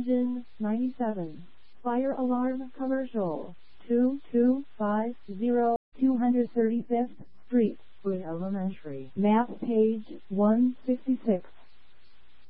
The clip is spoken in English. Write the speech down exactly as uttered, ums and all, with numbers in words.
Engine ninety-seven. Fire alarm commercial. two two five zero two hundred thirty-fifth Street, Wood Elementary. Map page one sixty-six.